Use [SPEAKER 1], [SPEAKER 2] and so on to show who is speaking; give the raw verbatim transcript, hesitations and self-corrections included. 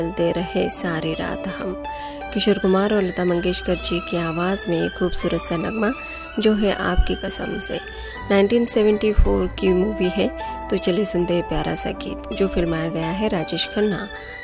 [SPEAKER 1] चलते रहे सारी रात हम। किशोर कुमार और लता मंगेशकर जी की आवाज़ में एक खूबसूरत सा नगमा जो है आपकी कसम से। उन्नीस सौ चौहत्तर की मूवी है, तो चलिए सुनते हैं प्यारा सा गीत जो फिल्माया गया है राजेश खन्ना